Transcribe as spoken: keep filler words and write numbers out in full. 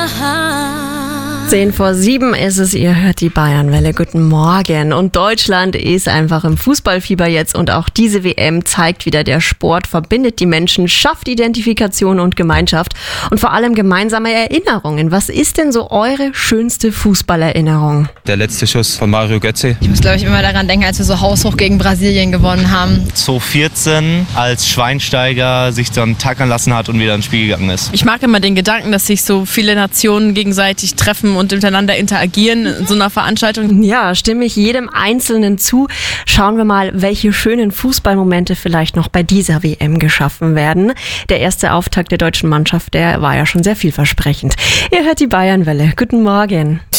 Zehn vor sieben ist es, ihr hört die Bayernwelle. Guten Morgen. Und Deutschland ist einfach im Fußballfieber jetzt und auch diese W M zeigt wieder, der Sport verbindet die Menschen, schafft Identifikation und Gemeinschaft und vor allem gemeinsame Erinnerungen. Was ist denn so eure schönste Fußballerinnerung? Der letzte Schuss von Mario Götze. Ich muss, glaube ich, immer daran denken, als wir so haushoch gegen Brasilien gewonnen haben. zwanzig vierzehn, als Schweinsteiger sich dann tackern lassen hat und wieder ins Spiel gegangen ist. Ich mag immer den Gedanken, dass sich so viele Nationen gegenseitig treffen und miteinander interagieren in so einer Veranstaltung. Ja, stimme ich jedem Einzelnen zu. Schauen wir mal, welche schönen Fußballmomente vielleicht noch bei dieser W M geschaffen werden. Der erste Auftakt der deutschen Mannschaft, der war ja schon sehr vielversprechend. Ihr hört die Bayernwelle. Guten Morgen.